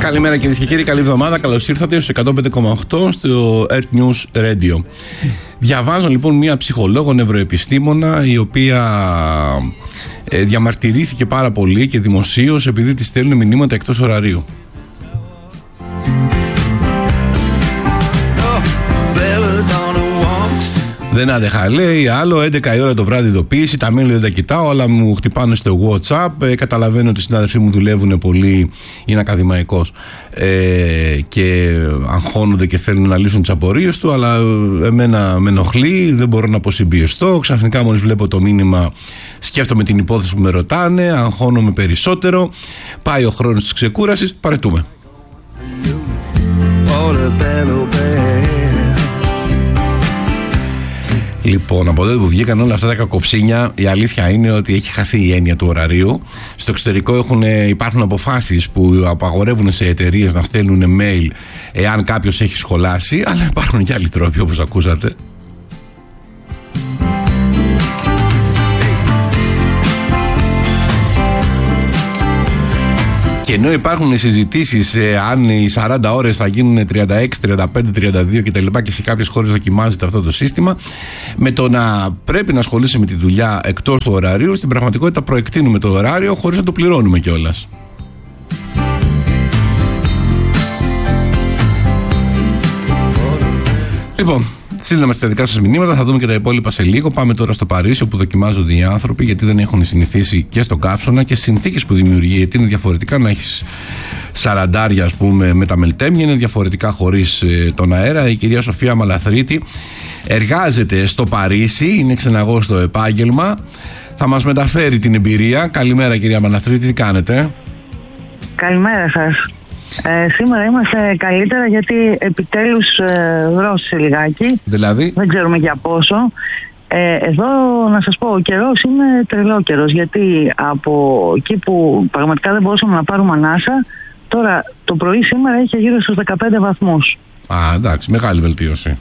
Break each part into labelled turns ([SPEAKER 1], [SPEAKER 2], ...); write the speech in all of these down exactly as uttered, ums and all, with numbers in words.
[SPEAKER 1] Καλημέρα κυρίες και κύριοι, καλή εβδομάδα. Καλώς ήρθατε στους εκατόν πέντε κόμμα οκτώ στο Earth News Radio. Διαβάζω λοιπόν μια ψυχολόγο νευροεπιστήμονα η οποία ε, διαμαρτυρήθηκε πάρα πολύ και δημοσίως επειδή της στέλνουν μηνύματα εκτός ωραρίου. Δεν άντεχα, λέει, άλλο έντεκα η ώρα το βράδυ ειδοποίηση, τα mail δεν τα κοιτάω, αλλά μου χτυπάνε στο WhatsApp, ε, καταλαβαίνω ότι οι συνάδελφοί μου δουλεύουν πολύ, είναι ακαδημαϊκός ε, και αγχώνονται και θέλουν να λύσουν τις απορίες του, αλλά εμένα με ενοχλεί, δεν μπορώ να αποσυμπιεστώ, ξαφνικά μόλις βλέπω το μήνυμα σκέφτομαι την υπόθεση που με ρωτάνε, αγχώνομαι περισσότερο, πάει ο χρόνος της ξεκούρασης, παρετούμε. Λοιπόν, από τότε που βγήκαν όλα αυτά τα κακοψίνια, η αλήθεια είναι ότι έχει χαθεί η έννοια του ωραρίου. Στο εξωτερικό έχουν, υπάρχουν αποφάσεις που απαγορεύουν σε εταιρείες να στέλνουν mail εάν κάποιος έχει σχολάσει, αλλά υπάρχουν και άλλοι τρόποι όπως ακούσατε. Και ενώ υπάρχουν συζητήσεις ε, αν οι σαράντα ώρες θα γίνουν τριάντα έξι, τριάντα πέντε, τριάντα δύο κτλ. Και σε κάποιες χώρες δοκιμάζεται αυτό το σύστημα, με το να πρέπει να ασχολείσαι με τη δουλειά εκτός του ωραρίου, στην πραγματικότητα προεκτείνουμε το ωράριο χωρίς να το πληρώνουμε κιόλας. Λοιπόν, στείλτε μας τα δικά σας μηνύματα, θα δούμε και τα υπόλοιπα σε λίγο. Πάμε τώρα στο Παρίσι, όπου δοκιμάζονται οι άνθρωποι, γιατί δεν έχουν συνηθίσει και στον καύσωνα και στις συνθήκες που δημιουργεί. Γιατί είναι διαφορετικά να έχεις σαραντάρια, ας πούμε, με τα μελτέμια, είναι διαφορετικά χωρίς ε, τον αέρα. Η κυρία Σοφία Μαλαθρίτη εργάζεται στο Παρίσι, είναι ξεναγός στο επάγγελμα. Θα μας μεταφέρει την εμπειρία. Καλημέρα, κυρία Μαλαθρίτη, τι κάνετε?
[SPEAKER 2] Καλημέρα σας. Ε, σήμερα είμαστε καλύτερα γιατί επιτέλους ε, δρόσησε λιγάκι.
[SPEAKER 1] Δηλαδή?
[SPEAKER 2] Δεν ξέρουμε για πόσο. Ε, εδώ να σας πω, ο καιρός είναι τρελό καιρός, γιατί από εκεί που πραγματικά δεν μπορούσαμε να πάρουμε ανάσα, τώρα το πρωί σήμερα είχε γύρω στους δεκαπέντε βαθμούς.
[SPEAKER 1] Α, εντάξει, μεγάλη βελτίωση.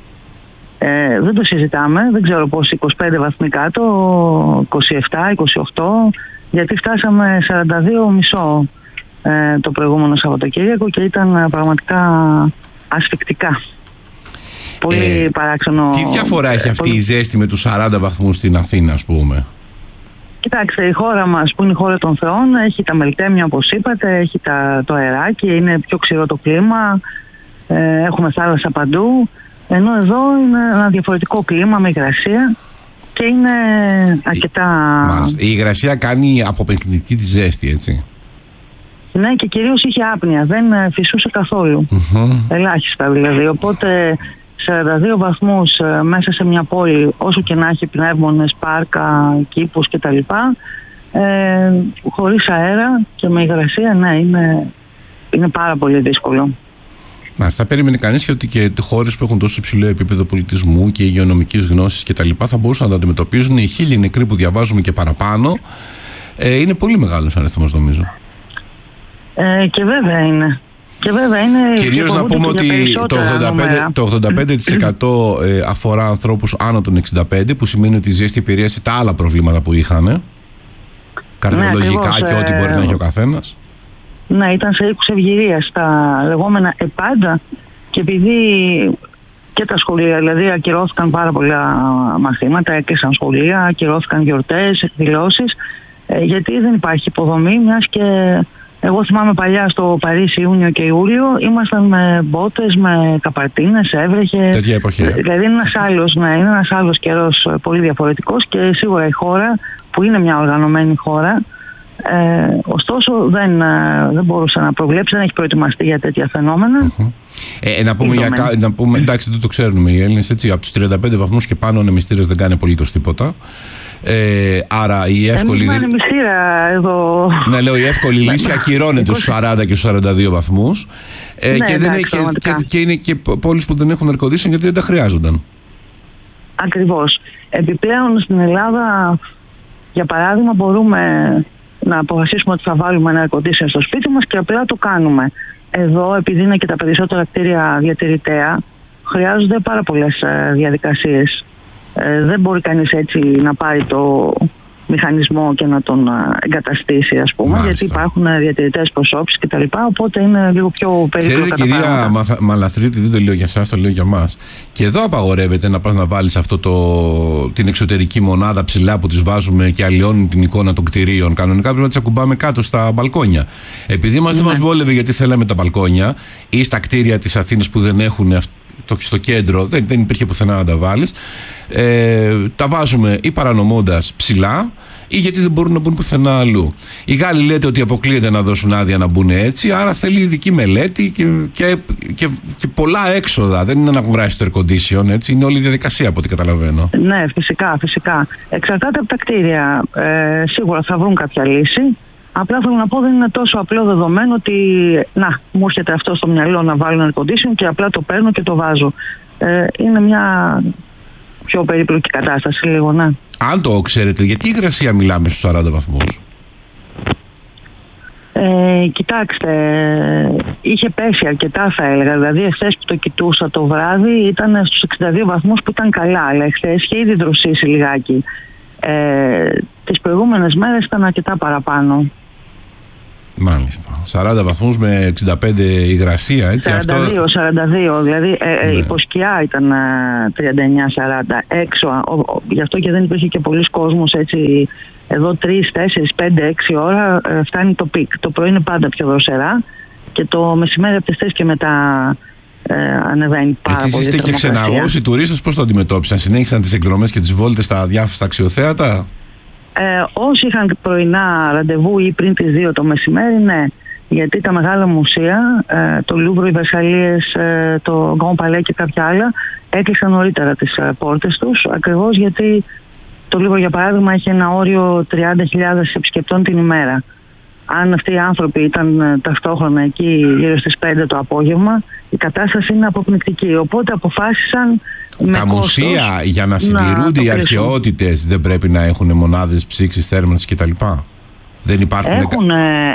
[SPEAKER 2] Ε, δεν το συζητάμε, δεν ξέρω πώς, είκοσι πέντε βαθμοί κάτω, είκοσι επτά, είκοσι οκτώ, γιατί φτάσαμε σαράντα δύο κόμμα πέντε το προηγούμενο Σαββατοκύριακο και ήταν πραγματικά ασφυκτικά. Πολύ ε, παράξενο.
[SPEAKER 1] Τι διαφορά έχει αυτή πολύ... η ζέστη με τους σαράντα βαθμούς στην Αθήνα, ας πούμε?
[SPEAKER 2] Κοιτάξτε, η χώρα μας που είναι η χώρα των θεών έχει τα μελτέμια, όπως είπατε, έχει τα, το αεράκι, είναι πιο ξηρό το κλίμα, ε, έχουμε θάλασσα παντού, ενώ εδώ είναι ένα διαφορετικό κλίμα με υγρασία και είναι αρκετά...
[SPEAKER 1] Μάλιστα. Η υγρασία κάνει αποπενκτική τη ζέστη, έτσι?
[SPEAKER 2] Ναι, και κυρίως είχε άπνοια, δεν φυσούσε καθόλου. Mm-hmm. Ελάχιστα δηλαδή. Οπότε σαράντα δύο βαθμούς μέσα σε μια πόλη, όσο και να έχει πνεύμονες, πάρκα, κήπους κτλ. Ε, χωρίς αέρα και με υγρασία, ναι, είναι, είναι πάρα πολύ δύσκολο.
[SPEAKER 1] Μάλιστα, θα περίμενε κανείς και ότι και χώρες που έχουν τόσο υψηλό επίπεδο πολιτισμού και υγειονομικής γνώσης κτλ. Θα μπορούσαν να το αντιμετωπίζουν. Οι χίλιοι νεκροί που διαβάζουμε και παραπάνω ε, είναι πολύ μεγάλος αριθμός, νομίζω.
[SPEAKER 2] Ε, και βέβαια είναι. Και βέβαια είναι.
[SPEAKER 1] Κυρίως να πούμε ότι το ογδόντα πέντε, το ογδόντα πέντε τοις εκατό ε, αφορά ανθρώπους άνω των εξήντα πέντε, που σημαίνει ότι η ζέστη επηρέασε τα άλλα προβλήματα που είχαν. Καρδιολογικά, ναι, και ό,τι μπορεί να έχει ο καθένας.
[SPEAKER 2] Ναι, ήταν σε οίκους ευγυρίας, τα λεγόμενα ΕΠΑΝΤΑ, και επειδή και τα σχολεία, δηλαδή ακυρώθηκαν πάρα πολλά μαθήματα, έκλεισαν σχολεία, ακυρώθηκαν γιορτές, εκδηλώσεις, ε, γιατί δεν υπάρχει υποδομή, μιας και εγώ θυμάμαι παλιά στο Παρίσι Ιούνιο και Ιούλιο ήμασταν με μπότες, με καπαρτίνες, έβρεχε.
[SPEAKER 1] Τέτοια εποχή.
[SPEAKER 2] Δηλαδή είναι ένας άλλος, ναι, είναι ένας άλλος καιρός πολύ διαφορετικός και σίγουρα η χώρα που είναι μια οργανωμένη χώρα, ε, ωστόσο δεν, δεν μπορούσε να προβλέψει, δεν έχει προετοιμαστεί για τέτοια φαινόμενα. Uh-huh.
[SPEAKER 1] Ε, να, πούμε για, να πούμε, εντάξει, δεν το ξέρουμε οι Έλληνες, έτσι, από τους τριάντα πέντε βαθμούς και πάνω ο νεμιστήρας δεν κάνει απολύτως τίποτα. Ε, άρα η εύκολη.
[SPEAKER 2] Δεν είναι μυστήρα εδώ.
[SPEAKER 1] Ναι, λέω, η εύκολη λύση ακυρώνεται στους σαράντα και στους σαράντα δύο βαθμούς. Ε,
[SPEAKER 2] ναι,
[SPEAKER 1] και, δεν είναι, και, και, και είναι και πόλεις που δεν έχουν air conditioning γιατί δεν τα χρειάζονταν.
[SPEAKER 2] Ακριβώς. Επιπλέον στην Ελλάδα, για παράδειγμα, μπορούμε να αποφασίσουμε ότι θα βάλουμε ένα air conditioning στο σπίτι μας και απλά το κάνουμε. Εδώ, επειδή είναι και τα περισσότερα κτίρια διατηρητέα, χρειάζονται πάρα πολλές διαδικασίες. Ε, δεν μπορεί κανείς έτσι να πάρει το, μηχανισμό και να τον εγκαταστήσει, ας πούμε. Μάλιστα. Γιατί υπάρχουν διατηρητές προσώψεις κτλ. Οπότε είναι λίγο πιο περίπλοκα.
[SPEAKER 1] Ξέρετε, κυρία Μαθα... Μαλαθρίτη, δεν το λέω για εσάς, το λέω για μας. Και εδώ απαγορεύεται να πας να βάλεις αυτό το... την εξωτερική μονάδα ψηλά που τις βάζουμε και αλλοιώνει την εικόνα των κτηρίων. Κανονικά πρέπει να τις ακουμπάμε κάτω στα μπαλκόνια. Επειδή μας ναι. δεν μας βόλευε γιατί θέλαμε τα μπαλκόνια ή στα κτίρια της Αθήνας που δεν έχουν στο κέντρο, δεν, δεν υπήρχε πουθενά να τα βάλεις. Ε, τα βάζουμε ή παρανομώντας ψηλά ή γιατί δεν μπορούν να μπουν πουθενά αλλού. Οι Γάλλοι λέτε ότι αποκλείεται να δώσουν άδεια να μπουν έτσι, άρα θέλει ειδική μελέτη και, και, και, και πολλά έξοδα. Δεν είναι να αγοράσει το air condition, έτσι. Είναι όλη η διαδικασία από ό,τι καταλαβαίνω. Ναι,
[SPEAKER 2] φυσικά, φυσικά. Εξαρτάται από τα κτίρια. Ε, σίγουρα θα βρουν κάποια λύση. Απλά θέλω να πω, δεν είναι τόσο απλό δεδομένο ότι να, μου έρχεται αυτό στο μυαλό να βάλω air condition και απλά το παίρνω και το βάζω. Ε, είναι μια πιο περίπλοκη κατάσταση λίγο, ναι.
[SPEAKER 1] Αν το ξέρετε, γιατί υγρασία μιλάμε στους σαράντα βαθμούς?
[SPEAKER 2] Ε, κοιτάξτε, είχε πέσει αρκετά, θα έλεγα. Δηλαδή εχθές που το κοιτούσα το βράδυ ήταν στους εξήντα δύο βαθμούς που ήταν καλά, αλλά εχθές είχε ήδη δροσίσει λιγάκι. Ε, τις προηγούμενες μέρες ήταν αρκετά παραπάνω.
[SPEAKER 1] Μάλιστα. σαράντα βαθμούς με εξήντα πέντε υγρασία, έτσι.
[SPEAKER 2] σαράντα δύο, αυτό... σαράντα δύο, δηλαδή ε, ναι. υπό σκιά ήταν τριάντα εννιά σαράντα έξω. Ο, ο, γι' αυτό και δεν υπήρχε και πολλής κόσμος, έτσι. Εδώ τρεις, τέσσερις, πέντε, έξι ώρα ε, φτάνει το πικ. Το πρωί είναι πάντα πιο δροσερά και το μεσημέρι από τις τρεις και μετά ε, ανεβαίνει πάρα
[SPEAKER 1] Εσείς
[SPEAKER 2] πολύ.
[SPEAKER 1] Εσείς είστε και ξεναγός, οι τουρίστες πώς το αντιμετώπισαν? Συνέχισαν τις εκδρομές και τις βόλτες στα διάφορα αξιοθέατα?
[SPEAKER 2] Ε, όσοι είχαν πρωινά ραντεβού ή πριν τις δύο το μεσημέρι, ναι. Γιατί τα μεγάλα μουσεία, ε, το Λούβρο, οι Βερσαλίες, ε, το Grand Palais και κάποια άλλα, έκλεισαν νωρίτερα τις ε, πόρτες τους, ακριβώς γιατί το Λούβρο, για παράδειγμα, έχει ένα όριο τριάντα χιλιάδες επισκεπτών την ημέρα. Αν αυτοί οι άνθρωποι ήταν ε, ταυτόχρονα εκεί γύρω στις πέντε το απόγευμα, η κατάσταση είναι αποπνικτική. Οπότε αποφάσισαν.
[SPEAKER 1] Τα μουσεία, για να συντηρούνται οι αρχαιότητες, δεν πρέπει να έχουν μονάδες ψήξης, θέρμανσης κτλ? Δεν υπάρχουν.
[SPEAKER 2] Έχουν, ε,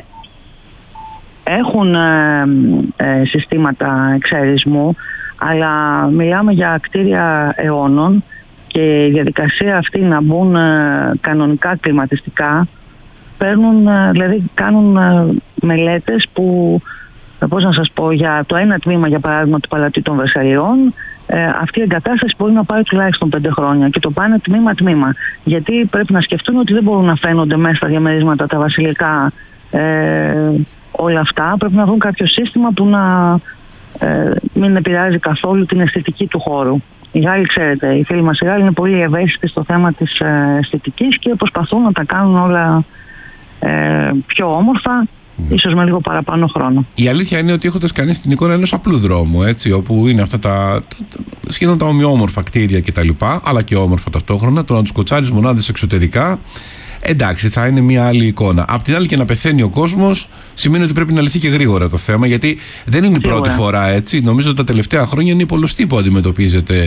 [SPEAKER 2] έχουν ε, ε, συστήματα εξαερισμού, αλλά μιλάμε για κτίρια αιώνων και η διαδικασία αυτή να μπουν ε, κανονικά κλιματιστικά, παίρνουν, ε, δηλαδή κάνουν ε, μελέτες που, ε, πώς να σας πω, για το ένα τμήμα, για παράδειγμα, του Παλατίου των Βερσαλιών, Ε, αυτή η εγκατάσταση μπορεί να πάρει τουλάχιστον πέντε χρόνια και το πάνε τμήμα-τμήμα. Γιατί πρέπει να σκεφτούν ότι δεν μπορούν να φαίνονται μέσα στα διαμερίσματα τα βασιλικά ε, όλα αυτά. Πρέπει να βρουν κάποιο σύστημα που να ε, μην επηρεάζει καθόλου την αισθητική του χώρου. Οι Γάλλοι, ξέρετε, οι φίλοι μας οι Γάλλοι είναι πολύ ευαίσθητοι στο θέμα της ε, αισθητικής και προσπαθούν να τα κάνουν όλα ε, πιο όμορφα. Mm. Ίσως με λίγο παραπάνω χρόνο.
[SPEAKER 1] Η αλήθεια είναι ότι έχοντας κανείς την εικόνα ενός απλού δρόμου, έτσι, όπου είναι αυτά τα, τα, τα σχεδόν τα ομοιόμορφα κτίρια κτλ., αλλά και όμορφα ταυτόχρονα, το να τους κοτσάρεις μονάδες εξωτερικά, εντάξει, θα είναι μια άλλη εικόνα. Απ' την άλλη, και να πεθαίνει ο κόσμος σημαίνει ότι πρέπει να λυθεί και γρήγορα το θέμα, γιατί δεν είναι η πρώτη φορά, έτσι. Νομίζω ότι τα τελευταία χρόνια είναι η πολλωστή που αντιμετωπίζεται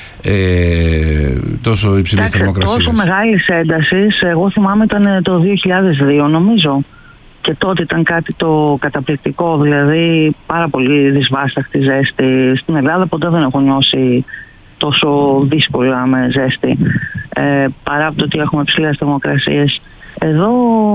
[SPEAKER 1] ε, τόσο υψηλής θερμοκρασίας.
[SPEAKER 2] Τόσο μεγάλης έντασης, εγώ θυμάμαι ήταν το δύο χιλιάδες δύο, νομίζω. Και τότε ήταν κάτι το καταπληκτικό, δηλαδή πάρα πολύ δυσβάσταχτη ζέστη. Στην Ελλάδα ποτέ δεν έχω νιώσει τόσο δύσκολα με ζέστη, ε, παρά από το ότι έχουμε ψηλές θερμοκρασίες. Εδώ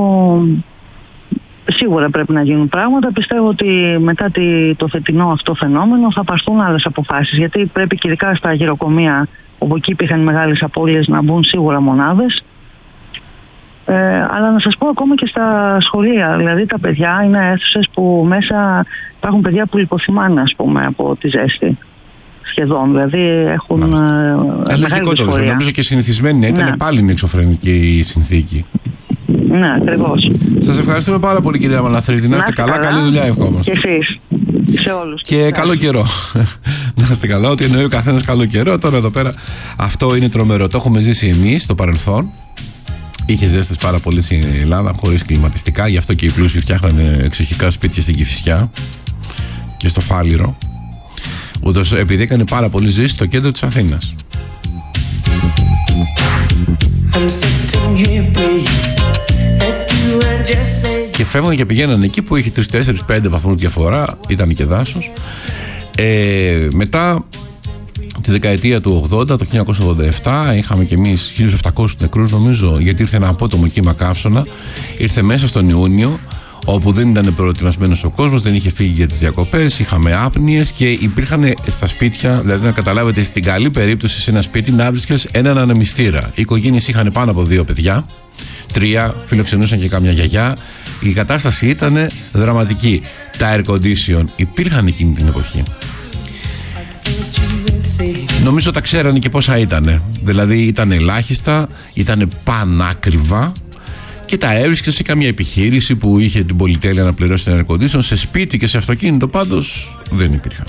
[SPEAKER 2] σίγουρα πρέπει να γίνουν πράγματα. Πιστεύω ότι μετά το φετινό αυτό φαινόμενο θα πάρθουν άλλες αποφάσεις, γιατί πρέπει και ειδικά στα γεροκομεία, όπου εκεί υπήρχαν μεγάλες απώλειες, να μπουν σίγουρα μονάδες. Ε, αλλά να σας πω ακόμα και στα σχολεία, δηλαδή τα παιδιά είναι αίθουσες που μέσα υπάρχουν παιδιά που λιποθυμάνε, ας πούμε, από τη ζέστη. Σχεδόν, δηλαδή έχουν ε,
[SPEAKER 1] λογικό το βρίσκω, νομίζω και συνηθισμένοι να ήταν, ναι. Πάλι είναι εξωφρενική η συνθήκη.
[SPEAKER 2] Ναι, ακριβώς.
[SPEAKER 1] Σας ευχαριστούμε πάρα πολύ, κυρία Μαλαθρίτη. Να είστε καλά, καλά, καλή δουλειά ευχόμαστε.
[SPEAKER 2] Και εσείς, σε όλους.
[SPEAKER 1] Και, και καλό καιρό. Να είστε καλά, ότι εννοεί ο καθένας καλό καιρό. Τώρα εδώ πέρα αυτό είναι τρομερό. Το έχουμε ζήσει εμείς στο παρελθόν. Είχε ζέστες πάρα πολύ στην Ελλάδα, χωρίς κλιματιστικά, γι' αυτό και οι πλούσιοι φτιάχνανε εξοχικά σπίτια στην Κηφισιά και στο Φάληρο. Ούτως επειδή έκανε πάρα πολύ ζέστη στο κέντρο της Αθήνας. Και φεύγαν και πηγαίναν εκεί που είχε τρεις, τέσσερις, πέντε βαθμούς διαφορά, ήταν και δάσος. Ε, μετά τη δεκαετία του ογδόντα, το χίλια εννιακόσια ογδόντα επτά, είχαμε κι εμείς χίλιους επτακόσιους νεκρούς νομίζω, γιατί ήρθε ένα απότομο κύμα καύσωνα, ήρθε μέσα στον Ιούνιο, όπου δεν ήταν προετοιμασμένος ο κόσμος, δεν είχε φύγει για τις διακοπές, είχαμε άπνοιες και υπήρχαν στα σπίτια, δηλαδή να καταλάβετε, στην καλή περίπτωση σε ένα σπίτι να βρίσκες έναν ανεμιστήρα. Οι οικογένειες είχαν πάνω από δύο παιδιά, τρία, φιλοξενούσαν και κάμια γιαγιά. Η κατάσταση ήταν δραματική. Τα air condition υπήρχαν εκείνη την εποχή. Νομίζω τα ξέρανε και πόσα ήτανε. Δηλαδή ήταν ελάχιστα, ήταν πανάκριβα και τα έβρισκε σε καμία επιχείρηση που είχε την πολυτέλεια να πληρώσει την air condition. Σε σπίτι και σε αυτοκίνητο πάντως δεν υπήρχαν.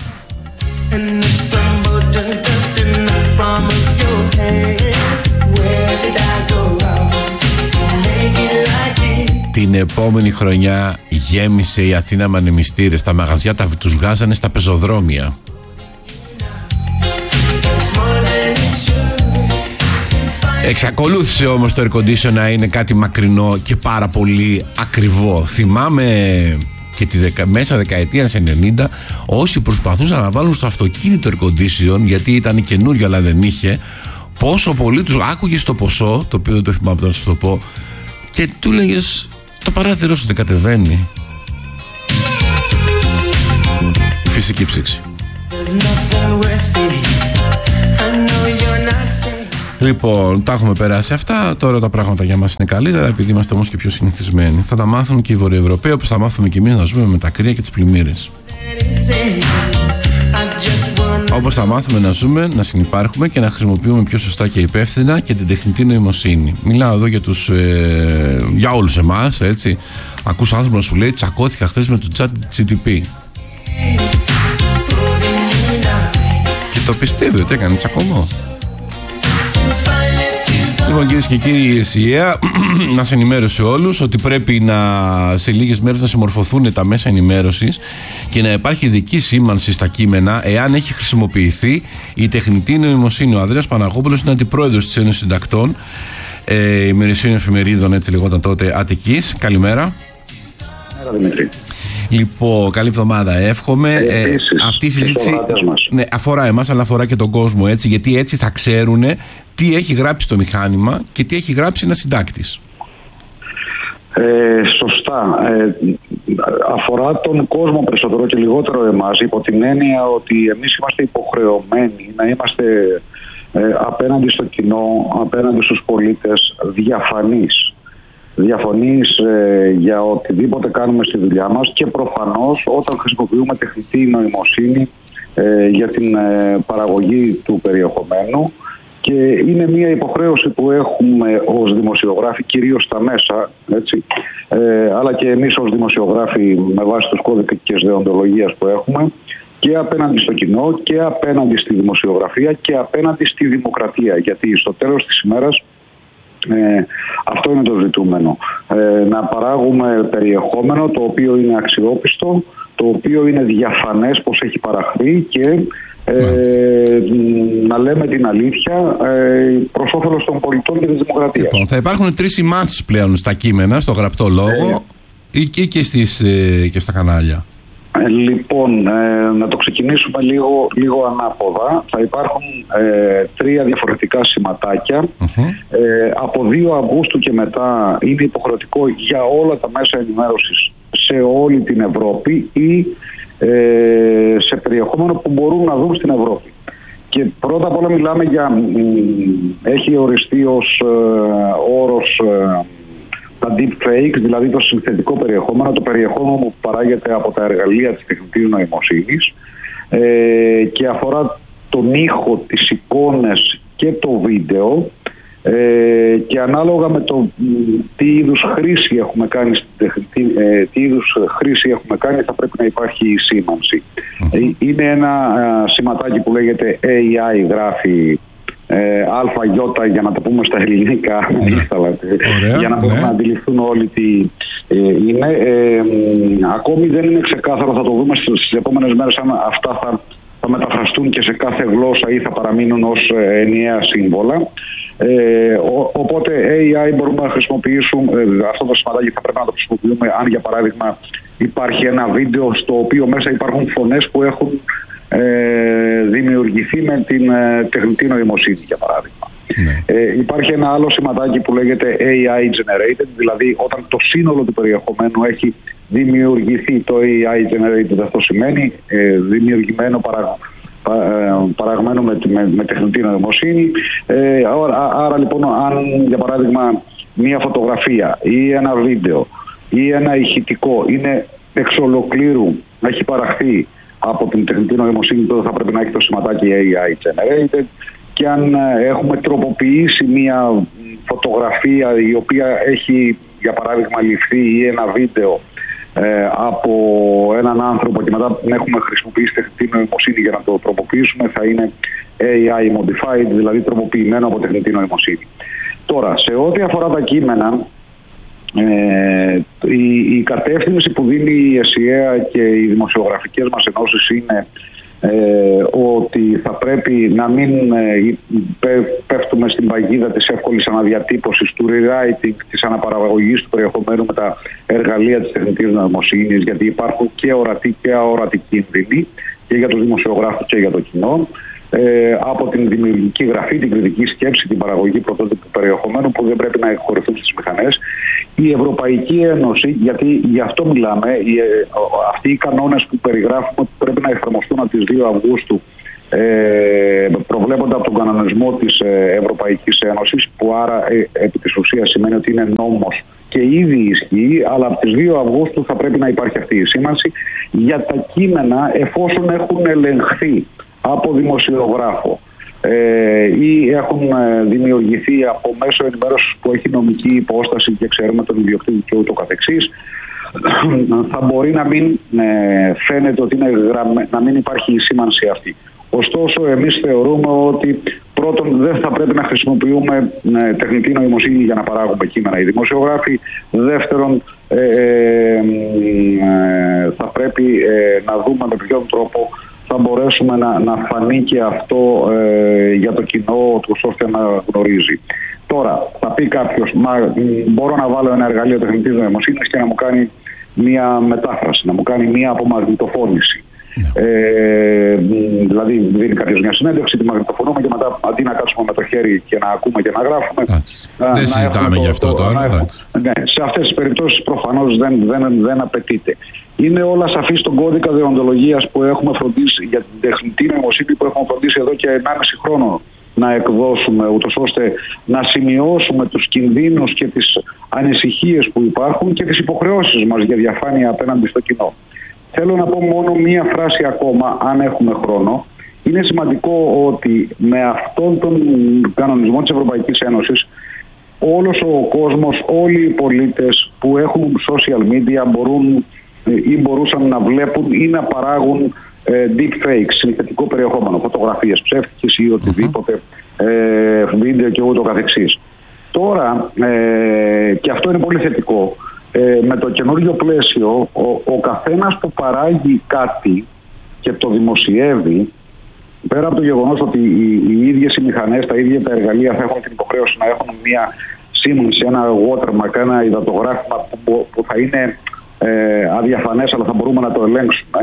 [SPEAKER 1] Την επόμενη χρονιά γέμισε η Αθήνα με ανεμιστήρες. Τα μαγαζιά τα, τους βγάζανε στα πεζοδρόμια. Εξακολούθησε όμως το air condition να είναι κάτι μακρινό και πάρα πολύ ακριβό. Θυμάμαι και τη δεκα... μέσα δεκαετίας ενενήντα όσοι προσπαθούσαν να βάλουν στο αυτοκίνητο air condition, γιατί ήταν καινούριο αλλά δεν είχε, πόσο πολύ τους άκουγες το ποσό, το οποίο δεν το θυμάμαι να σου το πω, και του λέγες το παράθυρο σου δεν κατεβαίνει. Φυσική ψήξη. Λοιπόν, τα έχουμε περάσει αυτά. Τώρα τα πράγματα για μας είναι καλύτερα, επειδή είμαστε όμως και πιο συνηθισμένοι. Θα τα μάθουν και οι Βορειοευρωπαίοι, όπως θα μάθουμε και εμείς να ζούμε με τα κρύα και τις πλημμύρες. Όπως θα μάθουμε να ζούμε, να συνυπάρχουμε και να χρησιμοποιούμε πιο σωστά και υπεύθυνα και την τεχνητή νοημοσύνη. Μιλάω εδώ για, τους, ε, για όλους εμάς, έτσι. Ακούς άνθρωπο να σου λέει τσακώθηκα χθες με το chat τζι τι πι. Και το πιστεύει ότι έκανε τσακωμό. Λοιπόν, κυρίες και κύριοι, η ΕΣΥΑ μας ενημέρωσε όλους ότι πρέπει να, σε λίγες μέρες να συμμορφωθούν τα μέσα ενημέρωσης και να υπάρχει ειδική σήμανση στα κείμενα εάν έχει χρησιμοποιηθεί η τεχνητή νοημοσύνη. Ο Ανδρέας Παναγόπουλος είναι αντιπρόεδρος της Ένωσης Συντακτών ε, ημερησίων εφημερίδων, έτσι λεγόταν τότε, Αττικής. Καλημέρα.
[SPEAKER 3] Καλημέρα, Δημήτρη.
[SPEAKER 1] Λοιπόν, καλή εβδομάδα εύχομαι.
[SPEAKER 3] Ε, επίσης,
[SPEAKER 1] ε, αυτή η συζήτηση ναι, αφορά εμάς αλλά αφορά και τον κόσμο, έτσι, γιατί έτσι θα ξέρουν τι έχει γράψει το μηχάνημα και τι έχει γράψει ένας συντάκτης.
[SPEAKER 3] Ε, σωστά. Ε, αφορά τον κόσμο περισσότερο και λιγότερο εμάς, υπό την έννοια ότι εμείς είμαστε υποχρεωμένοι να είμαστε ε, απέναντι στο κοινό, απέναντι στους πολίτες, διαφανείς. Διαφωνείς ε, για οτιδήποτε κάνουμε στη δουλειά μας και προφανώς όταν χρησιμοποιούμε τεχνητή νοημοσύνη ε, για την ε, παραγωγή του περιεχομένου, και είναι μια υποχρέωση που έχουμε ως δημοσιογράφοι, κυρίως στα μέσα, έτσι, ε, αλλά και εμείς ως δημοσιογράφοι με βάση τους κώδικες δεοντολογίας που έχουμε, και απέναντι στο κοινό και απέναντι στη δημοσιογραφία και απέναντι στη δημοκρατία, γιατί στο τέλος της ημέρας Ε, αυτό είναι το ζητούμενο. Ε, να παράγουμε περιεχόμενο το οποίο είναι αξιόπιστο, το οποίο είναι διαφανές πως έχει παραχθεί και ε, να λέμε την αλήθεια ε, προς όφελος των πολιτών και της δημοκρατίας.
[SPEAKER 1] Λοιπόν, θα υπάρχουν τρεις σημάνσεις πλέον στα κείμενα, στο γραπτό λόγο ε, ή και, στις, ε, και στα κανάλια.
[SPEAKER 3] Λοιπόν, ε, να το ξεκινήσουμε λίγο, λίγο ανάποδα. Θα υπάρχουν ε, τρία διαφορετικά σηματάκια. Uh-huh. Ε, από δύο Αυγούστου και μετά είναι υποχρεωτικό για όλα τα μέσα ενημέρωσης σε όλη την Ευρώπη ή ε, σε περιεχόμενο που μπορούν να δουν στην Ευρώπη. Και πρώτα απ' όλα μιλάμε για... Ε, έχει οριστεί ως ε, όρος... Ε, τα deepfakes, δηλαδή το συνθετικό περιεχόμενο, το περιεχόμενο που παράγεται από τα εργαλεία της τεχνητής νοημοσύνης ε, και αφορά τον ήχο, τις εικόνες και το βίντεο ε, και ανάλογα με το τι είδους χρήση έχουμε κάνει, τι, ε, τι είδους χρήση έχουμε κάνει θα πρέπει να υπάρχει η σήμανση. Mm-hmm. Είναι ένα ε, σηματάκι που λέγεται έι άι, γράφει Ε, αλφα, γιώτα, για να το πούμε στα ελληνικά, yeah. για να μπορούμε yeah. να αντιληφθούν όλοι τι ε, είναι. Ε, ακόμη δεν είναι ξεκάθαρο, θα το δούμε στις επόμενες μέρες αν αυτά θα, θα μεταφραστούν και σε κάθε γλώσσα ή θα παραμείνουν ως ε, ενιαία σύμβολα. Ε, ο, οπότε έι άι μπορούμε να χρησιμοποιήσουμε, ε, αυτό το σηματάκι θα πρέπει να το χρησιμοποιούμε αν για παράδειγμα υπάρχει ένα βίντεο στο οποίο μέσα υπάρχουν φωνές που έχουν ε, δημιουργηθεί με την ε, τεχνητή νοημοσύνη, για παράδειγμα. Ναι. Ε, υπάρχει ένα άλλο σηματάκι που λέγεται έι άι generated, δηλαδή όταν το σύνολο του περιεχομένου έχει δημιουργηθεί το έι άι generated, αυτό σημαίνει ε, δημιουργημένο παρα, πα, ε, παραγμένο με, με, με τεχνητή νοημοσύνη. Ε, άρα, άρα λοιπόν, αν για παράδειγμα μία φωτογραφία ή ένα βίντεο ή ένα ηχητικό είναι εξ ολοκλήρου, έχει παραχθεί από την τεχνητή νοημοσύνη, τότε θα πρέπει να έχει το σηματάκι έι άι generated. Και αν έχουμε τροποποιήσει μία φωτογραφία η οποία έχει, για παράδειγμα, ληφθεί ή ένα βίντεο ε, από έναν άνθρωπο και μετά έχουμε χρησιμοποιήσει τεχνητή νοημοσύνη για να το τροποποιήσουμε, θα είναι έι άι modified, δηλαδή τροποποιημένο από τεχνητή νοημοσύνη. Τώρα, σε ό,τι αφορά τα κείμενα, ε, η, η κατεύθυνση που δίνει η ΕΣΥΑ και οι δημοσιογραφικές μας ενώσεις είναι Ε, ότι θα πρέπει να μην ε, πέφτουμε στην παγίδα της εύκολης αναδιατύπωσης, του rewriting, της αναπαραγωγής του περιεχομένου με τα εργαλεία της τεχνητής νοημοσύνης, γιατί υπάρχουν και ορατοί και αόρατοι κίνδυνοι και για τους δημοσιογράφους και για το κοινό, ε, από την δημιουργική γραφή, την κριτική σκέψη, την παραγωγή πρωτότυπου περιεχομένου που δεν πρέπει να εκχωρηθούν στις μηχανές. Η Ευρωπαϊκή Ένωση, γιατί γι' αυτό μιλάμε, οι, αυτοί οι κανόνες που περιγράφουμε που πρέπει να εφαρμοστούν από τις δύο Αυγούστου, ε, προβλέπονται από τον κανονισμό της Ευρωπαϊκής Ένωσης, που άρα ε, επί της ουσίας σημαίνει ότι είναι νόμος και ήδη ισχύει, αλλά από τις δύο Αυγούστου θα πρέπει να υπάρχει αυτή η σήμανση για τα κείμενα, εφόσον έχουν ελεγχθεί από δημοσιογράφο ε, ή έχουν ε, δημιουργηθεί από μέσο ενημέρωσης που έχει νομική υπόσταση και ξέρουμε τον ιδιοκτήτη και ούτω καθεξής, θα μπορεί να μην ε, φαίνεται ότι είναι γραμμέ, να μην υπάρχει η σήμανση αυτή. Ωστόσο, εμείς θεωρούμε ότι πρώτον δεν θα πρέπει να χρησιμοποιούμε ε, τεχνητή νοημοσύνη για να παράγουμε κείμενα οι δημοσιογράφοι. Δεύτερον, ε, ε, ε, θα πρέπει ε, να δούμε με ποιον τρόπο θα μπορέσουμε να, να φανεί και αυτό ε, για το κοινό, ώστε να γνωρίζει. Τώρα, θα πει κάποιος, μα μπορώ να βάλω ένα εργαλείο τεχνητής νοημοσύνης και να μου κάνει μία μετάφραση, να μου κάνει μία απομαγνητοφώνηση. Yeah. Ε, δηλαδή, δίνει κάποιος μια συνέντευξη, τη μαγνητοφωνούμε και μετά αντί να κάτσουμε με το χέρι και να ακούμε και να γράφουμε.
[SPEAKER 1] Να, δεν να συζητάμε γι' αυτό το, τώρα. Έχουμε,
[SPEAKER 3] ναι, σε αυτές τις περιπτώσεις προφανώς δεν, δεν, δεν απαιτείται. Είναι όλα σαφή στον κώδικα δεοντολογίας που έχουμε φροντίσει για την τεχνητή νοημοσύνη που έχουμε φροντίσει εδώ και ενάμιση χρόνο να εκδώσουμε, ούτως ώστε να σημειώσουμε τους κινδύνους και τις ανησυχίες που υπάρχουν και τις υποχρεώσεις μας για διαφάνεια απέναντι στο κοινό. Θέλω να πω μόνο μία φράση ακόμα, αν έχουμε χρόνο. Είναι σημαντικό ότι με αυτόν τον κανονισμό της Ευρωπαϊκής Ένωσης όλος ο κόσμος, όλοι οι πολίτες που έχουν social media μπορούν ή μπορούσαν να βλέπουν ή να παράγουν ε, deep fakes, συνθετικό περιεχόμενο, φωτογραφίες ψεύτικες ή οτιδήποτε, ε, βίντεο και ούτω καθεξής. Τώρα, ε, και αυτό είναι πολύ θετικό, ε, με το καινούργιο πλαίσιο, ο, ο καθένας που παράγει κάτι και το δημοσιεύει, πέρα από το γεγονός ότι οι, οι ίδιες οι μηχανές, τα ίδια τα εργαλεία θα έχουν την υποχρέωση να έχουν μια σήμανση, ένα watermark, ένα υδατογράφημα που, που θα είναι ε, αδιαφανές, αλλά θα μπορούμε να το ελέγξουμε.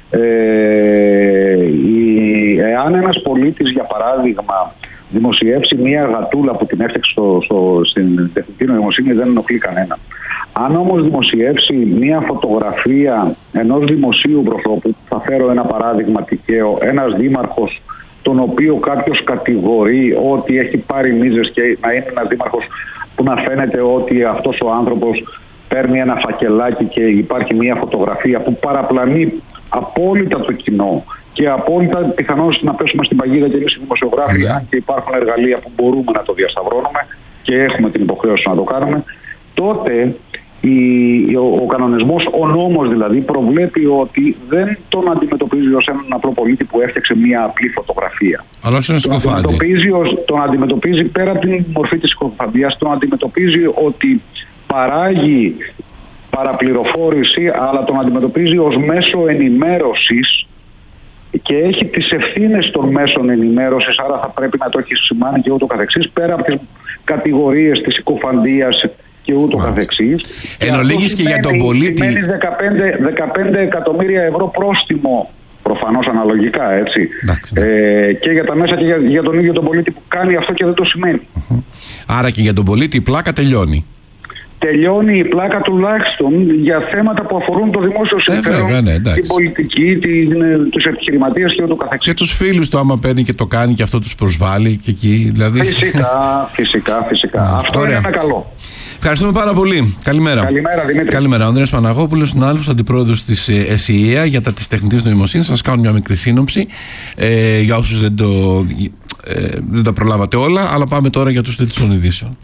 [SPEAKER 3] Ε, η, εάν ένας πολίτης, για παράδειγμα, δημοσιεύσει μια γατούλα που την έφτιαξε στο, στο, στην τεχνητή νοημοσύνη, δεν ενοχλεί κανένα. Αν όμως δημοσιεύσει μια φωτογραφία ενός δημοσίου προσώπου, θα φέρω ένα παράδειγμα τυχαίο, ένας δήμαρχος τον οποίο κάποιος κατηγορεί ότι έχει πάρει μίζες και να είναι ένας δήμαρχος που να φαίνεται ότι αυτός ο άνθρωπος παίρνει ένα φακελάκι και υπάρχει μια φωτογραφία που παραπλανεί απόλυτα το κοινό και απόλυτα πιθανώς να πέσουμε στην παγίδα και εμείς οι δημοσιογράφοι, yeah. αν και υπάρχουν εργαλεία που μπορούμε να το διασταυρώνουμε και έχουμε την υποχρέωση να το κάνουμε, τότε η, ο, ο κανονισμός, ο νόμος δηλαδή, προβλέπει ότι δεν τον αντιμετωπίζει ως έναν απλό πολίτη που έφτιαξε μια απλή φωτογραφία.
[SPEAKER 1] Αλλά ως ένα συκοφάντη.
[SPEAKER 3] Τον αντιμετωπίζει, ως, τον αντιμετωπίζει πέρα από την μορφή της συκοφαντίας, τον αντιμετωπίζει ότι παράγει παραπληροφόρηση, αλλά τον αντιμετωπίζει ως μέσο ενημέρωσης και έχει τις ευθύνες των μέσων ενημέρωσης, άρα θα πρέπει να το έχει σημάνει και ούτω καθεξής, πέρα από τις κατηγορίες της συκοφαντίας και ούτω καθεξής.
[SPEAKER 1] Εν ολίγης και για τον πολίτη.
[SPEAKER 3] Σημαίνει δεκαπέντε εκατομμύρια ευρώ πρόστιμο Προφανώς αναλογικά, έτσι.
[SPEAKER 1] Εντάξει,
[SPEAKER 3] ε, και για τα μέσα και για, για τον ίδιο τον πολίτη που κάνει αυτό και δεν το σημαίνει.
[SPEAKER 1] Uh-huh. Άρα και για τον πολίτη η πλάκα τελειώνει.
[SPEAKER 3] Τελειώνει η πλάκα τουλάχιστον για θέματα που αφορούν το δημόσιο συμφέρον,
[SPEAKER 1] ε, ναι,
[SPEAKER 3] την πολιτική, την, τους επιχειρηματίες και ούτω καθεξής.
[SPEAKER 1] Και τους φίλους του, άμα παίρνει και το κάνει και αυτό τους προσβάλλει και εκεί. Δηλαδή...
[SPEAKER 3] Φυσικά, φυσικά, φυσικά. Αυτό ωραία. Είναι ένα καλό.
[SPEAKER 1] Ευχαριστούμε πάρα πολύ. Καλημέρα.
[SPEAKER 3] Καλημέρα, Δημήτρη.
[SPEAKER 1] Καλημέρα. Ο Ανδρέας Παναγόπουλος, συνάδελφος αντιπρόεδρος της ΕΣΥΑ για τα της τεχνητής νοημοσύνης. Σας κάνω μια μικρή σύνοψη ε, για όσους δεν, το, ε, δεν τα προλάβατε όλα, αλλά πάμε τώρα για τους τίτλους των ειδήσεων.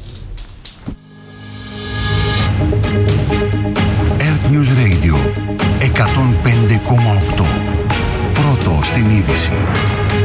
[SPEAKER 4] Earth News Radio εκατόν πέντε κόμμα οκτώ. Πρώτο στην είδηση.